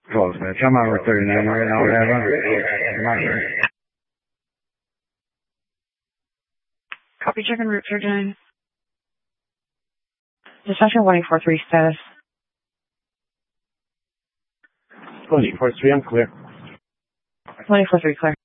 Close that. I'm over 39 right now. Copy, checking route 39. Dispatcher 1843 status. 2043, I'm clear. 1843 clear.